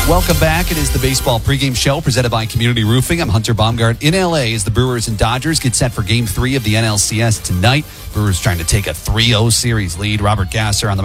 Welcome back. It is the baseball pregame show presented by Community Roofing. I'm Hunter Baumgart in LA as the Brewers and Dodgers get set for Game 3 of the NLCS tonight. Brewers trying to take a 3-0 series lead. Robert Gasser on the